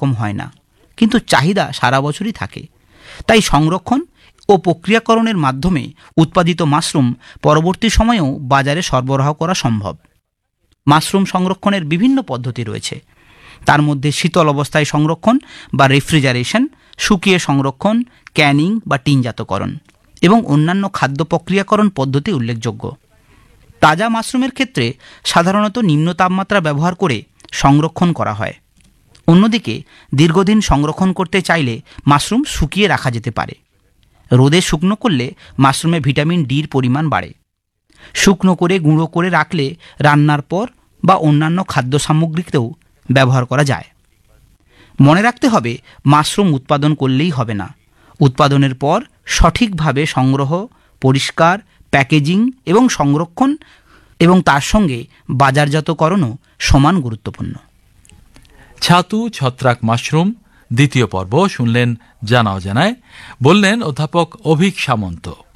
রকম হয় না, কিন্তু চাহিদা সারা বছরই থাকে। তাই সংরক্ষণ ও প্রক্রিয়াকরণের মাধ্যমে উৎপাদিত মাশরুম পরবর্তী সময়েও বাজারে সরবরাহ করা সম্ভব। মাশরুম সংরক্ষণের বিভিন্ন পদ্ধতি রয়েছে। তার মধ্যে শীতল অবস্থায় সংরক্ষণ বা রেফ্রিজারেশন, শুকিয়ে সংরক্ষণ, ক্যানিং বা টিনজাতকরণ এবং অন্যান্য খাদ্য প্রক্রিয়াকরণ পদ্ধতি উল্লেখযোগ্য। তাজা মাশরুমের ক্ষেত্রে সাধারণত নিম্ন তাপমাত্রা ব্যবহার করে সংরক্ষণ করা হয়। অন্যদিকে দীর্ঘদিন সংরক্ষণ করতে চাইলে মাশরুম শুকিয়ে রাখা যেতে পারে। রোদে শুকনো করলে মাশরুমে ভিটামিন ডির পরিমাণ বাড়ে। শুকনো করে গুঁড়ো করে রাখলে রান্নার পর বা অন্যান্য খাদ্য সামগ্রীতেও ব্যবহার করা যায়। মনে রাখতে হবে, মাশরুম উৎপাদন করলেই হবে না। উৎপাদনের পর সঠিকভাবে সংগ্রহ, পরিষ্কার, প্যাকেজিং এবং সংরক্ষণ এবং তার সঙ্গে বাজারজাতকরণও সমান গুরুত্বপূর্ণ। ছাতু ছত্রাক মাশরুম দ্বিতীয় পর্ব শুনলেন জানা অজানায়, বললেন অধ্যাপক অভীক সামন্ত।